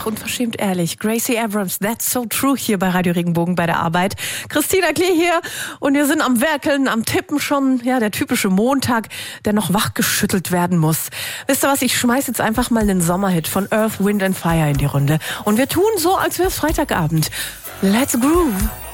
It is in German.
unverschämt ehrlich. Gracie Abrams, That's So True hier bei Radio Regenbogen bei der Arbeit. Christina Klee hier und wir sind am Werkeln, am Tippen schon. Ja, der typische Montag, der noch wachgeschüttelt werden muss. Wisst ihr was, ich schmeiß jetzt einfach mal einen Sommerhit von Earth, Wind and Fire in die Runde. Und wir tun so, als wäre es Freitagabend. Let's groove.